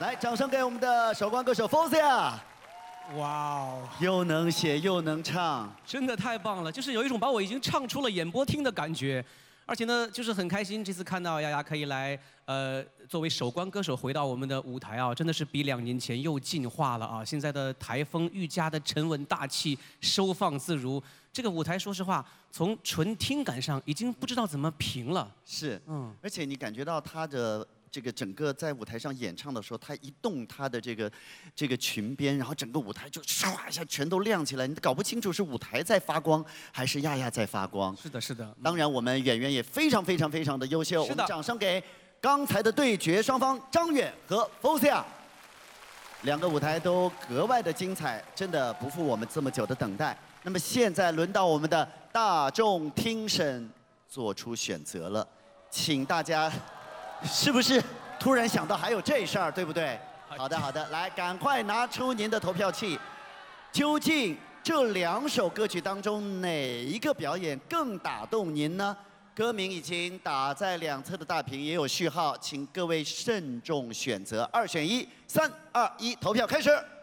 来，掌声给我们的守关歌手 Fozia。 哇哦， 又能写又能唱， 真的太棒了！就是有一种把我已经唱出了演播厅的感觉，而且呢，就是很开心这次看到丫丫可以来，作为守关歌手回到我们的舞台啊，真的是比2年前又进化了啊！现在的台风愈加的沉稳大气，收放自如。这个舞台，说实话，从纯听感上已经不知道怎么评了。 是，而且你感觉到他的。这个整个在舞台上演唱的时候，他一动他的这个裙边，然后整个舞台就唰一下全都亮起来，你搞不清楚是舞台在发光还是亚亚在发光。 是的，是的。 当然，我们演员也非常的优秀。 是的。 我们掌声给刚才的对决双方张远和 Fozia， 2个舞台都格外的精彩，真的不负我们这么久的等待。那么现在轮到我们的大众听审做出选择了，请大家。是不是突然想到还有这事儿，对不对？好的，来，赶快拿出您的投票器。究竟这2首歌曲当中哪一个表演更打动您呢？歌名已经打在2侧的大屏，也有序号，请各位慎重选择，2选1，3、2、1，投票开始。